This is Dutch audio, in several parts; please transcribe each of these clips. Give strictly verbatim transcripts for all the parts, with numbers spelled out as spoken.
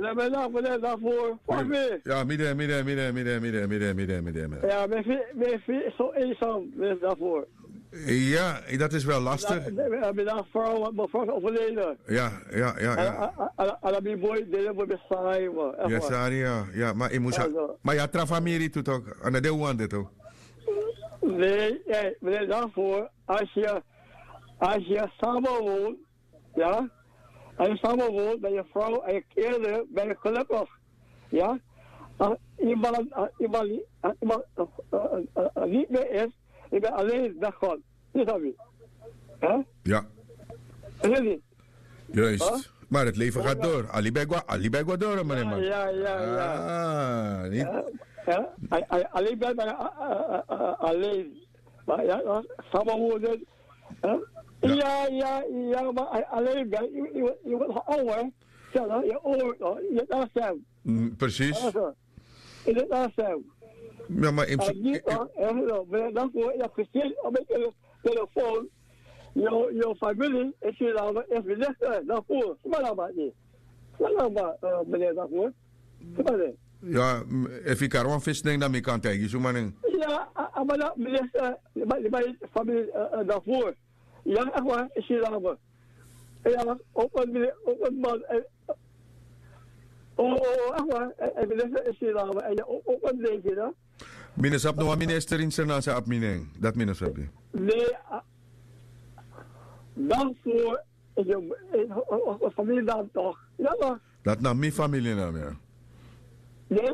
dat ben ik ben daarvoor. Voor me. Ja, midden, midden, midden, midden, midden, midden, midden, midden. Ja, ben ik zo eenzaam ben ik daarvoor. Ja, dat is wel lastig. Ik ben daar vrouw, wat mijn vrouw is overleden. Ja, ja, ja. ja. En dan ben ik mooi, delen we met saai, man. Ja, sorry, ja. Ja, maar je moest... Maar ja, tra familie toe toch? En dat doen we toch? Nee, nee, meneer, daarvoor, als je, als je samen woont, ja, als je samen woont met je vrouw en je kinderen, ben je gelukkig, ja. Als iemand, als iemand, als iemand uh, uh, uh, uh, niet meer is, je bent alleen met God, is dat niet? Ja? Ja. Is dat niet? Juist. Huh? Maar het leven gaat door. Alibegwa, alibegwa door, meneer man. Ja, ja, ja. Ah, niet... Ja. Ja, alleen ben je alleen. Maar ja, samen wonen. Ja, ja, ja, maar alleen ben je. Je wordt ouder. Ja, je ouder. Je hebt stem. Precies. Je hebt stem. Ja, maar in principe. Dan voor je gezin op je telefoon. Je familie is je dan even gezegd. Daarvoor. Maar dan maar niet. Maar dan maar, meneer, daarvoor. Maar nee. Ja, even karwan vis denk dat ik kan tegen zo man. Ja, maar dat meneer, bij familie daarvoor. Ja, echt waar, is je dan maar. Ja, op een op een man. Oh, oh, echt waar, en meneer is je dan maar. En op een denk je dan. Minister, nog een minister in zijn naast abmineng. Dat minister. Nee, daarvoor is je familie dan toch. Ja, maar. Dat nou mijn familienaam, ja. Nee?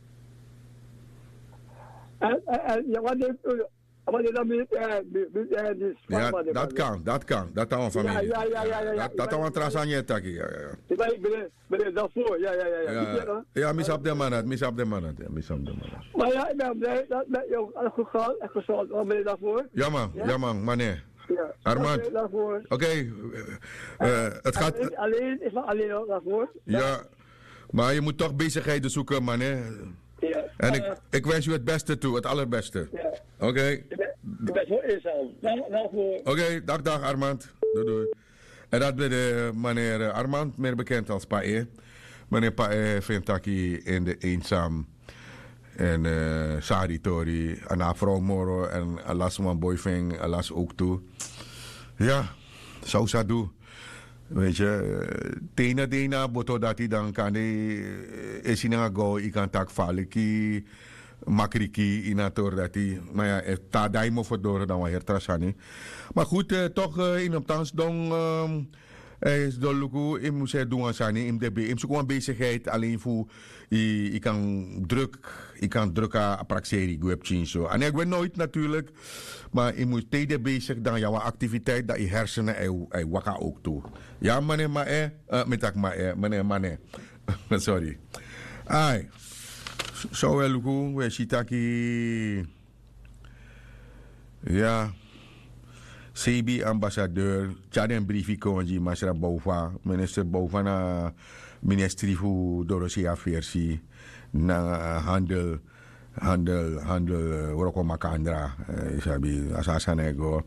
En, en, ja, wat heeft u, wat is dat militair, militair dus? Ja, dat kan, dat kan, dat kan een familie. Ja, ja, ja, ja, ja. Dat, dat kan een trasanje takkie, ja, ja. Ik ben, ben, ben daarvoor, ja, ja, ja. Ja, ja, mis op de man, mis op de man, ja, mis op de man. Maar ja, ik ben blij dat met jou alles goed gaat en gezond, wat ben je daarvoor? Ja man, ja man, meneer. Ja, Armand. Oké, okay, uh, het gaat... Alleen, alleen is maar alleen ook daarvoor? Ja, maar je moet toch bezigheden zoeken, man, hè. Ja. En ik, ik wens u het beste toe, het allerbeste. Ja. Oké. Okay. Ik ben, ik ben zo eenzaam. Oké, okay, dag, dag Armand. Doei, doei. En dat ben de meneer Armand, meer bekend als Pae. Meneer Pae vindt dat hij in de eenzaam en uh, Saritori en Afro Moro en Alas man boyfriend, Alas ook toe. Ja, zo zou doen. Weet je, tena dena boto dat hij dan kan de esina go ik kan tak faliki makriki inator dat hij, maar ja, ta daimo voor door dan wat hertrasani. Maar goed, uh, toch uh, in op thans dong um, is doluku in moet doen aan sani in de in zo'n bezigheid alleen voor ik kan druk ik kan druk aan praxeri webchin zo. En ik ben nooit natuurlijk, maar je moet tegen bezig dan jouw activiteit dat je hersenen ei ei waka ook toe. Ja meneer maar eh uh, met tak maar eh meneer meneer. Sorry. Ai. Zo wel luku we shitaki. Ja. C B ambassadeur, Tjaden briefie konji Masra Bouva, minister Bouva na ministerie voor Dorothea Versi, na handel, handel, handel, Roko Makandra, isabi asasanego,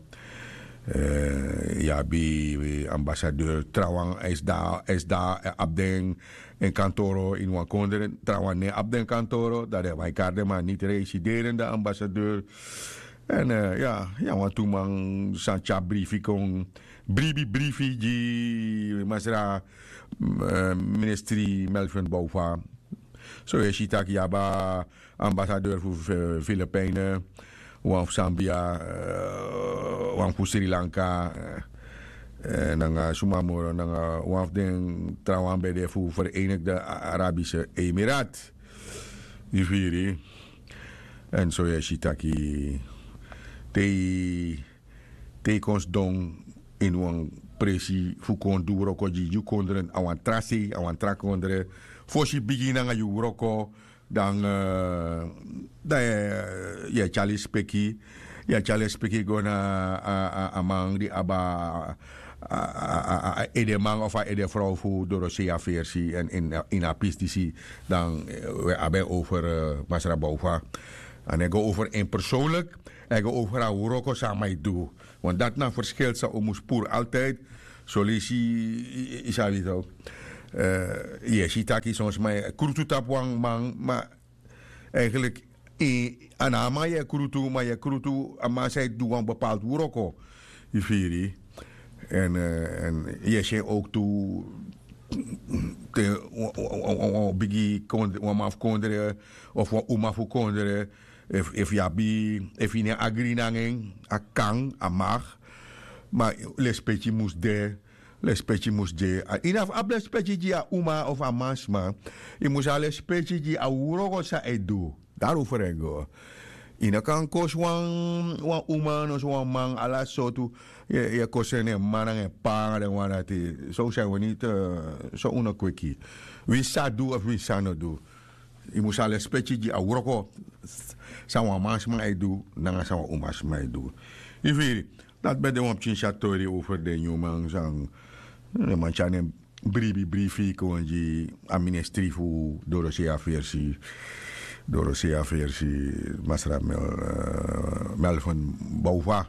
ja bi ambassadeur Trawang is daar, is daar abdeng in kantoro in Wakondre, Trawang ne abdeng kantoro, dat hij kaarde maar niet residerende ambassadeur. En uh, ja, ja, want toen man Sancha briefie kon, briefie briefie die masra uh, ministerie Melvin Bouva. Zo is hij tak jaba ambassadeur voor uh, Filipijnen, wan Zambia, uh, wan voor Sri Lanka. En dan uh, Sumamoro, dan uh, wan den trouwen bij de voor Verenigde Arabische Emiraat. Die vier. En zo is hij tak te te kons don in wan presi fu kon du roko ji ju kondren awan trasi awan trakondre fosi bigina nga ju roko dan uh, da ya chali speki ya chali speki gona amang di aba ede man of ede vrouw fu Dorothea Versi en in in apistici dan we hebben over uh, Masra Bouva en ik ga over een persoonlijk en ik ga over hoe Roko samen doe. Want dat nou verschilt zo om spoor altijd. Zo lees je, is dat ook. je ziet dat je soms maar kurutu tapwang man, maar eigenlijk in anama je kurutu, maar je kurutu, maar zij doen een bepaald woeroko, je vieri. En, uh, en je ziet ook toe, te bigi wamaf kondere of umafu kondere, if if ya bi if je agri nangeng, a kang, a mag, maar les petje moest de. Les petje moest je. Inaf ables petje die a uma of a masma. Je moest alles petje die a urogo sa edu. Daarover ego. Ina kan kos wan wan uma no wan man ala sotu. Je je kosen en man en pa en wanati. Zo zijn we niet uh, zo onquickie. Wie sa do of wie sa no do. Je moest alles petje die a urogo sa wan masma edu. Nanga sa wan uma masma edu. Je weet. Dat bij de option chatori over de jongen zang. De manchane bribi briefie kon je administrie voor Dorothea versie. Dorothea versie Masra Mel uh, Mel van Bouva.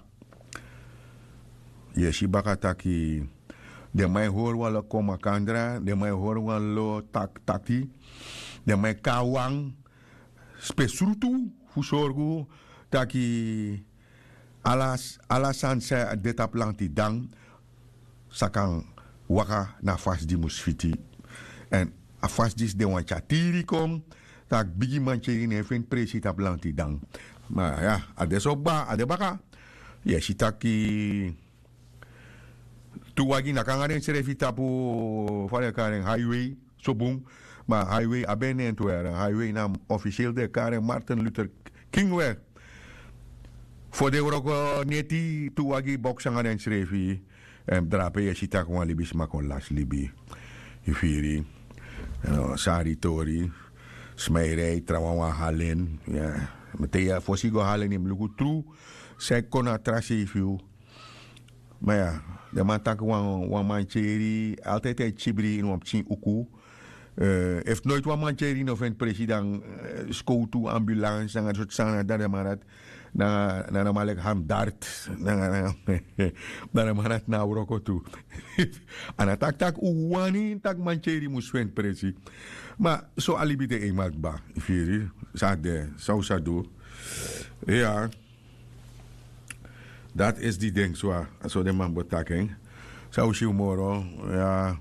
Je si bakataki de mij hoor wel koma kandra, de mij hoor wel tak taki, de mij kawang spesrutu voor zorgu taki alas alasan sa deta planti dang sakang waka na fas di musfiti en a fas dis de wan chatiri kom tak bigi mancheri ne fen presi ta planti dang ma ya adesso ba adebaka ya shitaki tu wagi na kangaren serefita pu fare karen highway sobung ma highway abene en tuera highway na officieel de karen Martin Luther King weg. Voor de Europa neti tu wagi boksang en schrevi en drape je sita kon libis ma kon las libi. Ifiri. No sari tori smeirei trawa halen ja metea fosigo halen im lugu tru se kon atrasi fiu. Maar ja, de man tak wan wan mancheri altijd het chibri in op chin uku. Uh, heeft nooit wan mancheri no ven president uh, skoutu ambulance en het sana daar maar dat na na na malek ham dart na na na na manat na uroko tu ana tak tak uwani tak mancheri muswen presi maar so alibite e magba firi sa de so sa do ja dat is die ding zo so de man botaking so si moro ja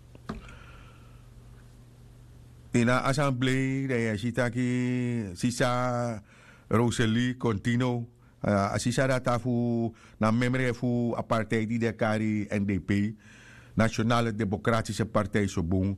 ina assemblee de sitaki sisa Rosalie Contino uh, asisa data fu na membre fu apartheid die de kari N D P Nationale Democratische Partij Sobong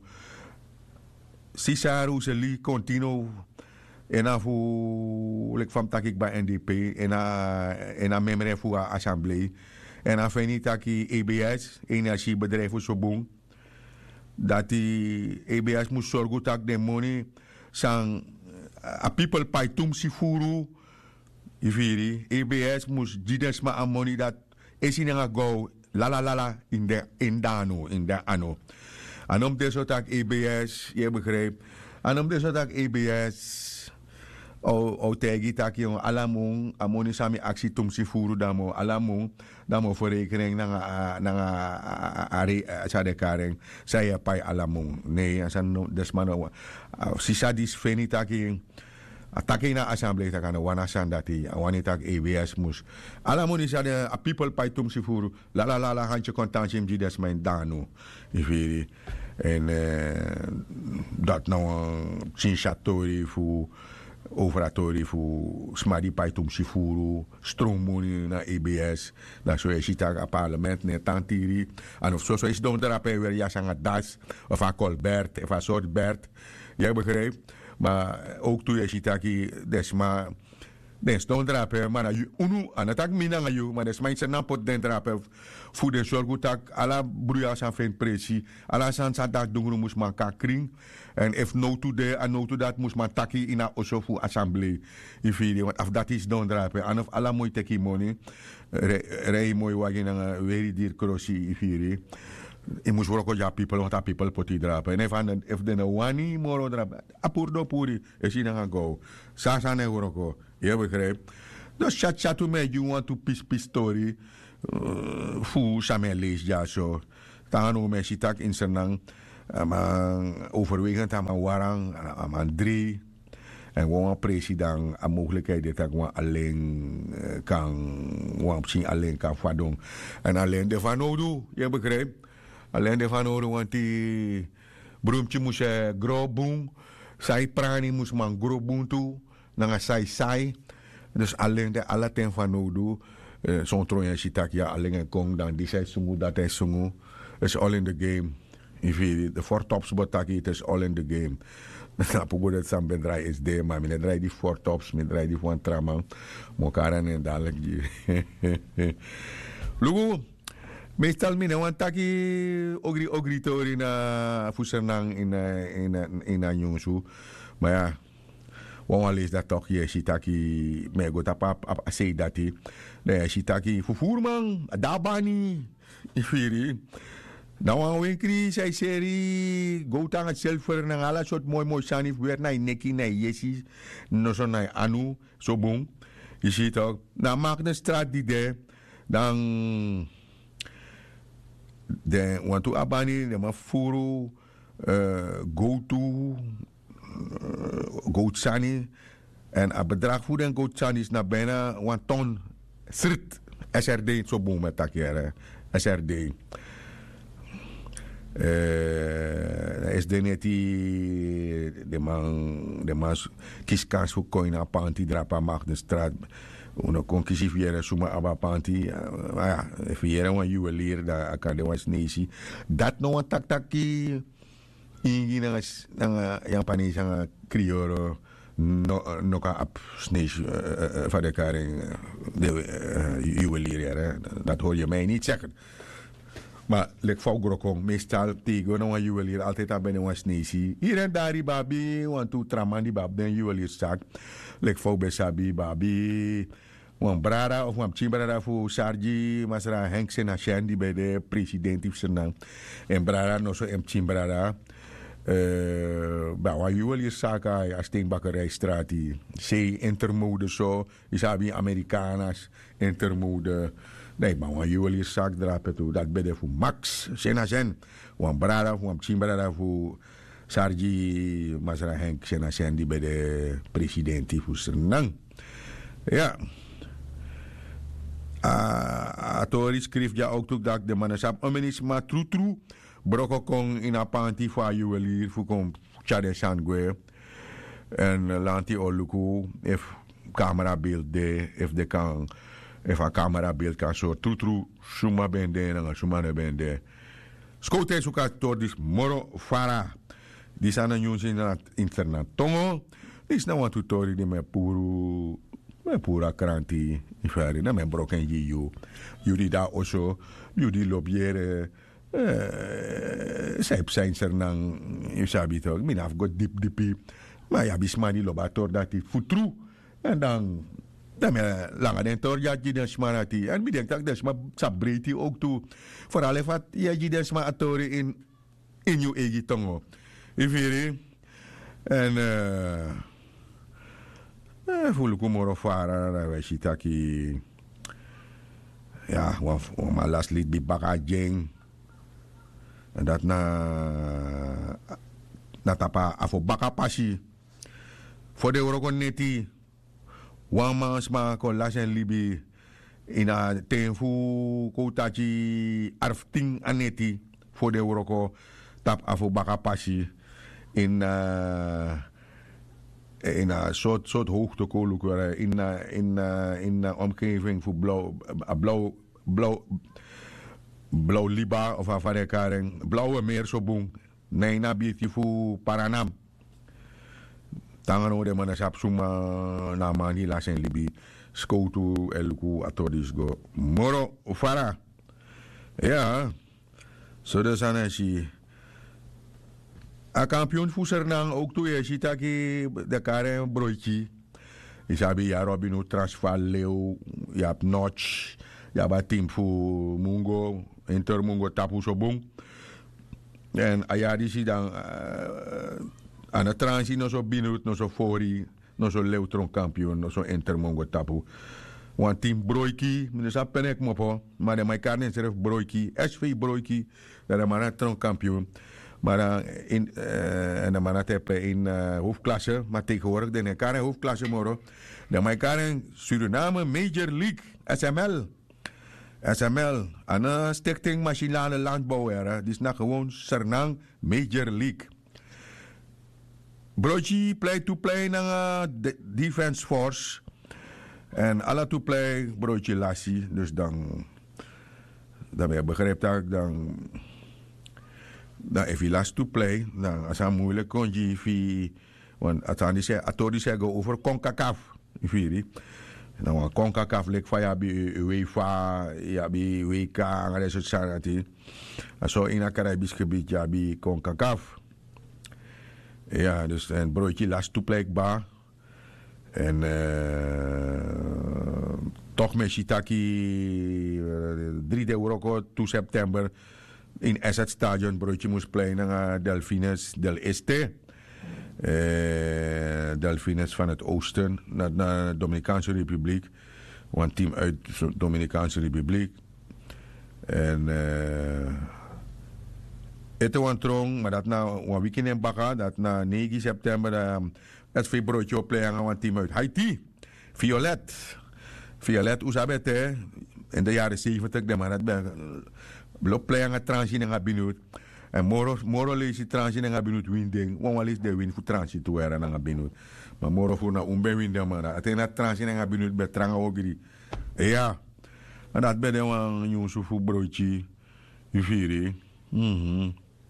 sisa Rosalie Contino ena fu lek fam takik ba N D P ena ena membre fu assemblee ena feni taki E B S energiebedrijf fu Sobong dat die E B S moest zorgen dat de money sang a people pay tum si furu ifiri E B S moest jides ma a money dat esinanga go la la la la in de in dano in de ano anom deso tak E B S je begrijpt anom deso tak E B S o o tegi tak yung alamong amoni sami aksi tum si furu damo alamong damo voor rekening nanga nanga ari sa de kareng saya pay alamong nee asan no desmano si sadis feni tak yung atake na assembly tak ana wana sandati wani tak E B S mus alamoni sa de a people pay tum si furu la la la la hanche kontantim ji desmain dano ifiri en uh, dat nou chin chatori fu operatori fu smadi paitum sifuru stromoni na E B S dan so je ziet daar parlement ne tantiri en of zo zo is don terape weer ja sanga das of a Colbert of a soort Bert jij begrijpt maar ook toe je ziet daar desma des don terape maar unu anatak minanga you maar des mijn zijn pot den terape fu de sorgutak ala bruya san fen presi ala san sa dat dungru mus man ka kring en if no to de en no to dat mus man taki ina osofu assembly ifiri want af dat is don drape en of ala mooi teki money rei mooi wagi na very dear crossi ifiri e mus worko ja people want a people poti drape en if an if de no wani moro drape apurdo puri e sina go sa sa ne worko je begrijpt dus chat chat to me you want to peace peace story uh, fu samen lees ja zo tano me sitak in senang Amang overwegend aan warang, aan drie. En gewoon president een mogelijkheid dat ik alleen kan, misschien alleen kan doen. En alleen de van nodig, je begrijpt? Alleen de van nodig, want die broemtje moest je groot doen. Zij prani moest man groot doen toe. Dan zij zij. Dus alleen de alle ten van nodig. Zo'n troon shitak ja alleen en kong dan die zij sungu dat hij sungu. It's all in the game. If you the four tops botaki, it is all in the game. Na pugo dat sam ben draai is de, maar mijn draai die four tops, mijn draai die van traman. Mokaran en dadelijk die. Lugu, meestal mine want taki ogri ogri tori na fusernang in in in in Nyungsu. Maar ja, wan lees dat toch je shitaki me go tap ap say dat hij. Nee, shitaki fufuurman, dabani. Ifiri. Nou, aan winkri, zij serie, go tang het zelfer, en alle soort mooi mooi sanif, weer naar neki, naar jesi, no zo naar anu, zo boom. Je ziet ook, dan maak de straat die daar, dan, de, want to abani, de ma furu, uh, go to, uh, go sani, en een bedrag voor den go sani is naar bijna een ton, srit, S R D, zo boom met takjere, S R D. Uh, is de net die de man de man kies kans voor coin aan panty drapa mag de straat uno kon kiezen viera suma aba panty maar ja viera een juwelier daar kan de was nesi dat no een tak taki in na na Japanese aan crioro no no ka up snees van de karing de juwelier dat hoor je mij niet zeggen. Maar lek vrouw grokong meestal tegen een juwelier altijd aan binnen was nesi. Hier en daar die babi, want toen traman die bab den juwelier zak. Lek vrouw besabi babi, want brada of want chimbrada voor Sarji, masra Henk Senashen die bij de president heeft senang. En brada no so em chimbrada. Eh, ba wa juwelier zaka a steenbakkerijstraat die zee intermode zo, isabi Amerikanas intermode. Nee, maar wan juwelier zaak drapen toe. Dat bede voor Max. Senazen. Wan brada voor chimbrada voor Sarji Masra Henk Senazen die bij de president die voor Sernang. Ja. Atori schreef ja ook toe dat de manasap omenis maar true true. Broko kong in a panty voor juwelier voor kom chade sangwe. En lanti oluku if camera beeld de if de kan if a camera beeld kan zo true true suma bende en suma ne bende. Skote suka tordis moro fara. Di sana nyunsi na internet tongo. Dis na want tutori di me puru me pura kranti ifari na me broken yiyu. Yudi da oso yudi lobiere eh sep zijn er nang you sabi toch min have got deep dipi. Maar ja bismani lobator dat it futru en dan dan me langer den tor ja die den smarati en mi denk dat des maar sabreti ook toe vooral if at ja die des maar atori in in you egi tongo ifiri en eh eh voel ik moro fara na we shitaki ja wa ma last lead bi bagajeng en dat na na tapa afo baka pasi voor de eurokon neti wama sma ko lasen libi ina tenfu ko tachi arfting aneti voor de euroko tap afo baka pasi in uh, in een soort soort hoogte kolukere in in in in omgeving voor blauw blauw blauw blauw liba of afarekaring blauwe meer zo boom nee na biti fu Paranam tangano de manasap suma na mani la sen libi skoutu elku atodis go moro ufara ja so de sanashi a kampioen fu Sernang ook toe je ziet aki de kare broodje isabi ya Robinu Transvaal Leeuw je hebt Notch je hebt team fu Mungo Inter Mungo tapu so boom en ayadi si dan uh, aan het transi no so binut no so fori no so Leutron kampioen no so Inter Mungo tapu want team broodje meneer sa penek mo po maar de my karne serf broodje S V broodje dat de man tron kampioen Maar dan in, uh, en dan maar dat in uh, hoofdklasse, maar tegenwoordig de elkaar in hoofdklasse moro. Dan elkaar in Suriname Major League, S M L. S M L, een stichting machinale landbouw er, die is nou gewoon Sernang Major League. Broodje play to play naar de Defense Force. En alle to play broodje lassie, dus dan, dan ben je begrepen dat dan. Dan if je last to play, dan is het moeilijk kon je via, want als aan die zeggen, zeggen over CONCACAF, via dan CONCACAF lijkt van ja bij UEFA, ja bij W K en dat soort zaken. Zo in het Caribisch gebied ja bij CONCACAF. Ja, dus een broodje last to play ba. En uh, toch met Shitaki drie euro to september. In Asset Stadion broodje moest play naar Delfines del Este. Uh, Delfines van het oosten naar de Dominicaanse Republiek. Een team uit de Dominicaanse Republiek. En uh, het was een trong, maar dat na een weekend in Baga, dat na negen september, uh, dat veel broodje op play aan een team uit Haiti. Violet. Violet, Oezabete, in de jaren zeventig, maar dat ben blok play aan het transje en gaat binnen. En moro, moro lees je transje en gaat binnen win ding. Want lees de win voor transje te weer en gaat binnen. Maar moro voor na onbe win ding maar. Het is dat transje en gaat binnen bij tranga ook die. Ja. En dat ben je een jongen voor broodje. Je vier. Mhm.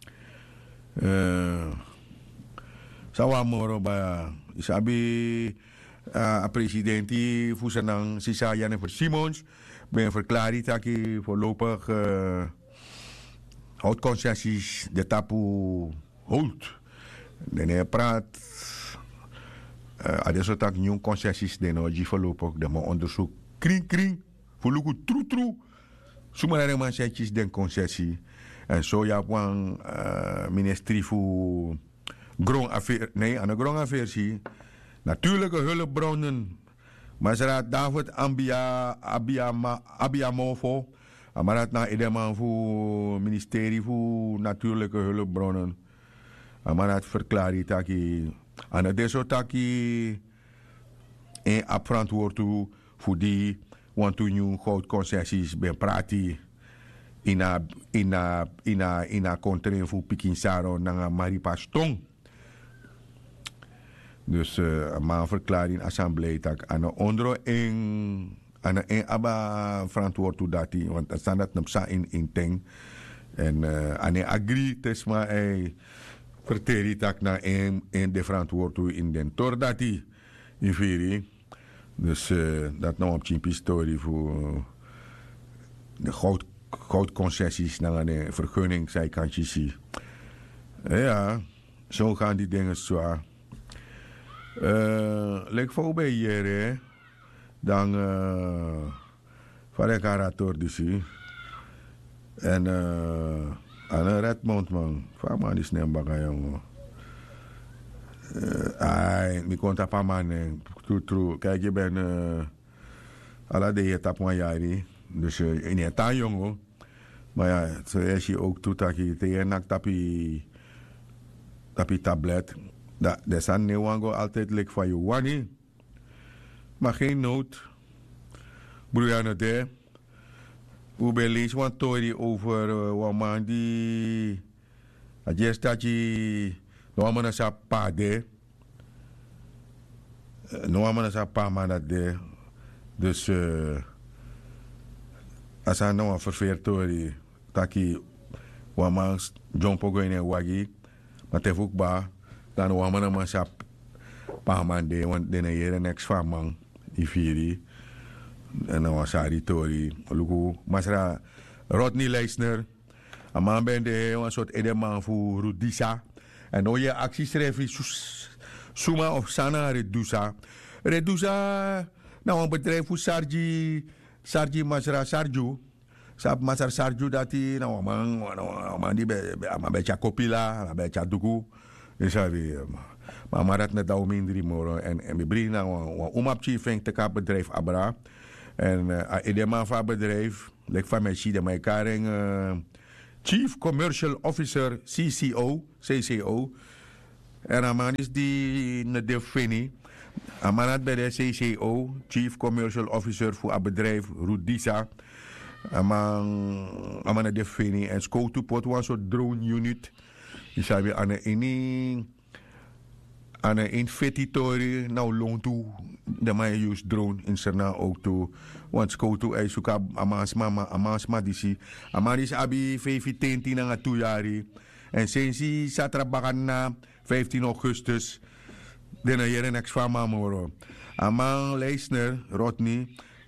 Eh. Sawa moro ba. Isabi a presidenti voor zijn Sisa Jennifer Simons ben verklaard dat hij voorlopig uh, houtconcessies de tapu houdt. En hij praat uh, adesso tak nieuwe concessies de nou die voorlopig de maar onderzoek kring kring voorlopig troe troe sommige man setjes den concessie en zo ja een uh, ministerie voor grond affaire nee aan de grond affaire natuurlijke hulpbronnen. Maar ze raad David Ambia Abiamofo. Maar dat na iedereen voor ministerie voor natuurlijke hulpbronnen. Maar dat verklaart dat hij aan het deso taki en verantwoord voor die want toen je goudconcessies ben prati in a in a in a in a country voor Pikinsaro naar Maripastong. Dus uh, maar verklaring assemblee tak aan onder in aan een aba verantwoord toe dat die want dat staan dat napsa in in teng en uh, aan een agri tesma ei verteri tak na in in de verantwoord toe in den tor dat die in veri dus uh, dat nou op chimpi story voor uh, de goud goudconcessies naar de vergunning zij kantjes zie ja zo gaan die dingen zo. Uh, Lek voor bij hier, dan uh, van de karator dus en uh, aan een Redmond man, van man die snel bakken jongen. Ai, mi konta pa man, true true. Kijk je ben uh, alle de etap van jaren, dus uh, in het aan jongen. Maar ja, zo is je ook toe dat je tegen nak tapi tapi tablet. Dat de san ne wango altijd lik van je wani. Maar geen nood. Broer de. Hoe ben lees want tori over uh, wat man die adjes dat je no amana sa pa de. No amana sa pa man dat de. Dus uh, als hij nou een verveerd tori dat je wat man John Pogo in een wagi. Maar te ook ba. Dan wa mana masap pa man de want de na next farm man ifiri en dan was ari tori lugu masra Rodney Leisner a man ben de een soort edeman voor Rudisa en nou je actieschrijf suma of sana redusa redusa nou een bedrijf voor Sarji Sarji masra Sarju sap masar Sarju dati nou man nou man die be ma becha kopila ma becha dugu isabi maar maar dat net daar minder moro en en we brengen nou een omapchi vink te kap bedrijf abra en uh, edema van bedrijf lek van mij zie de mij karing uh, Chief Commercial Officer C C O, C C O. En aman is die ne defini. Amanat bij de C C O, Chief Commercial Officer voor het bedrijf Rudisa. Aman aman defini en Scoto pot was een drone unit. Je zou je aan een aan een fetitori nou loon toe de mij use drone in Serna ook toe. Want Scoto is ook amans mama amans madisi. Amaris abi vijftien na twee jaar. En sinds satrabakan na vijftien augustus. De hier en ex van mama. Amang Leisner, Rodney.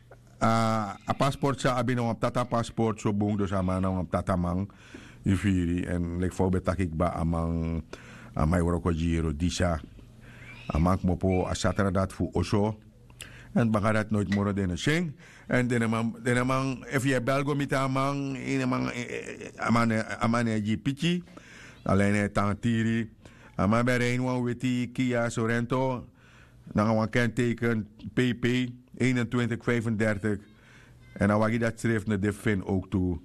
A paspoort sa abi na tata paspoort so bong dus ama na tata mang. Ifiri en like voor betakik ba amang amay waro jiro disha. Amang mo po asatra dat fu oso. En baka dat nooit moro den sing. En den amang den amang if je belgo mit amang in amang amane amane ji pichi. Alleen tantiri. Maar bij een van weti Kia Sorento, dan gaan we kenteken P P eenentwintig vijfendertig. En dan wagi dat schrijft naar de fin ook toe.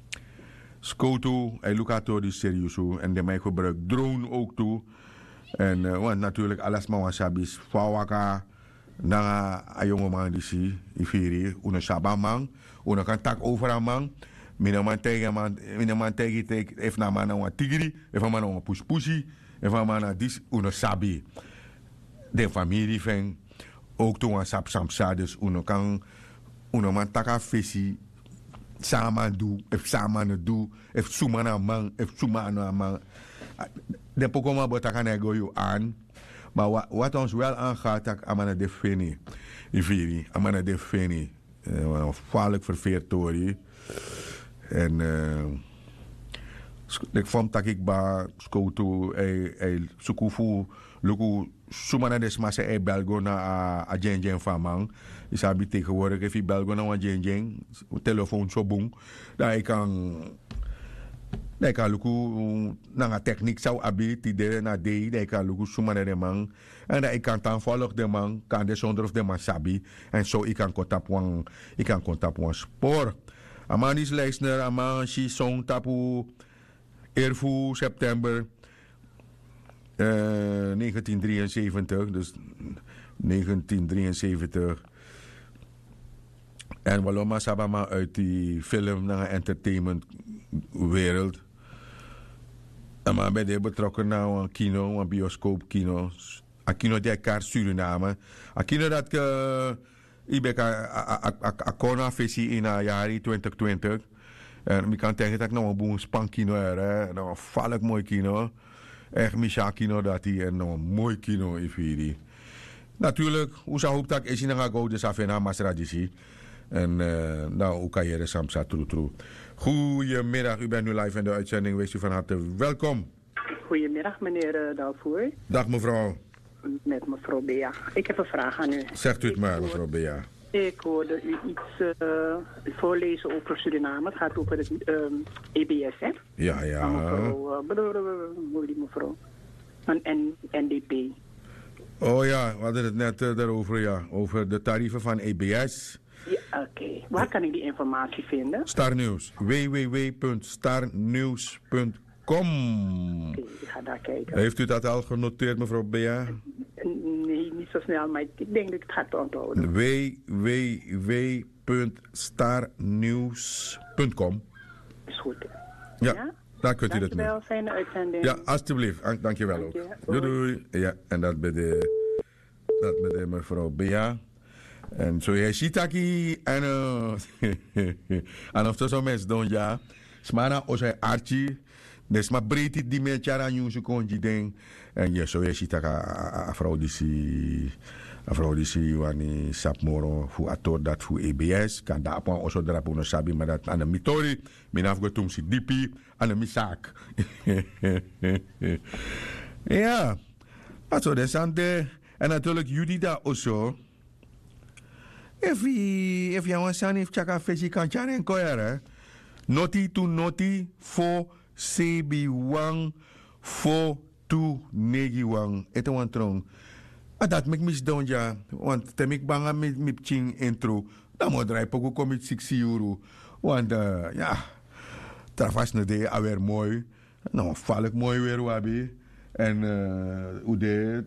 Scoto, hij lukt die serieus en de mij gebruikt drone ook toe. En uh, want natuurlijk alles maar wasabis fawaka na a jonge man die zie, ifiri, una sabamang, una kan tak over aan man. Mina man tegen man, mina man tegen tegen, even na man een tigri, even man een puspusi. En van mana dis uno sabi de familie van ook toen aan sap samsa dus uno kan uno man taka fesi samen doe ef samen doe ef sumana man ef sumana man de pokoma botaka nego you aan maar wat, wat ons wel aangaat dat amana defini ifiri amana defini uh, gevaarlijk verveertori en uh, ik vond dat ik bij Scoto ei sukufu luku sumana des massa ei belgo na a jenjen famang isabi tegenwoordig if je belgo na een jenjen telefoon zo boom dat ik kan dat ik kan luku na een techniek zou abi ti de na de dat ik kan luku sumana de man en dat ik kan dan volg de man kan de zonder of de man sabi en zo ik kan kontap wan ik kan kontap wan spoor amanis leisner aman si song tapu Eervoer september uh, negentien drieënzeventig, dus negentien drieënzeventig. En Waloma Sabama uit die film naar een entertainmentwereld. En maar ben je betrokken naar een kino, een bioscoopkino. Een kino die elkaar Suriname. Een kino dat ik ben een corona-visie in het jaar twintig twintig. En ik kan tegen dat ik nog een boem spankino er, nog een valk mooi kino. Echt Misha kino dat hij en nog een mooi kino is. Natuurlijk, hoe zou ik dat is in een go dus af en aan masradisi. En uh, nou, hoe kan je er samsa true true. Goedemiddag, u bent nu live in de uitzending. Wees u van harte welkom. Goedemiddag, meneer uh, Dalvoer. Dag mevrouw. Met mevrouw Bea. Ik heb een vraag aan u. Zegt u het maar, mevrouw Bea. Ik hoorde u iets uh, voorlezen over Suriname. Het gaat over het um, E B S, hè? Ja, ja. Van mevrouw, uh, die mevrouw. Van N D P. Oh ja, we hadden het net uh, daarover, ja. Over de tarieven van E B S. Ja, oké. Okay. Waar kan ik die informatie vinden? Starnieuws. w w w punt starnieuws punt com. Oké, okay, ik ga daar kijken. Heeft u dat al genoteerd, mevrouw Bea? Nee, niet zo snel, maar ik denk dat ik het ga onthouden. w w w punt starnieuws punt com. Is goed. Ja, ja? Daar kunt u dat mee. Dankjewel, fijne uitzending. Ja, alstublieft. Dankjewel ook. Doei, doei. Ja, en dat bij de, dat bij de mevrouw Bea. En zo je ziet dat ik en en of zo mensen doen ja. Smana osai Archie. Dus maar breed die met jaren jongens kon je ding. En je zo je ziet dat a vrouw die si a vrouw die si wani sapmoro fu ator dat fu E B S kan daar op oso drapo no sabi maar dat aan de mitori min afgetum si dipi aan de misak. Ja. Also desande en natuurlijk jullie daar oso. If je if je wansan if chaka fesi kan charen koyara. Noti to noti for sebi wang for tu negi wang. Ito wan trong. Ah, dat mek mis don ja. Want te mek banga mit mit ching intro. Dan mo drai poco komit six euro. Want uh, ja. Travas na de alweer mooi. Nou, val ik mooi weer, wabi. En uh, hoe de